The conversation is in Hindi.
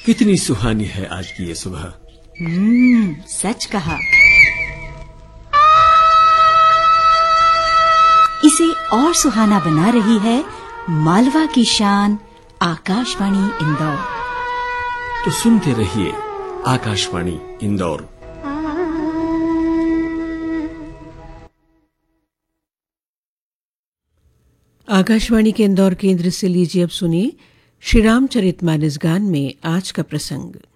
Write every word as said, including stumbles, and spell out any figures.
कितनी सुहानी है आज की ये सुबह। हम्म, सच कहा। इसे और सुहाना बना रही है मालवा की शान आकाशवाणी इंदौर। तो सुनते रहिए आकाशवाणी इंदौर। आकाशवाणी के इंदौर केंद्र से लीजिए अब सुनिए श्री रामचरितमानस गान में आज का प्रसंग।